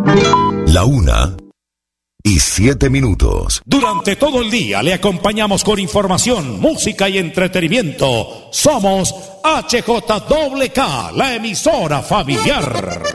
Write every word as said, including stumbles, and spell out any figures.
La una y siete minutos. Durante todo el día le acompañamos con información, música y entretenimiento. Somos H J K K, la emisora familiar.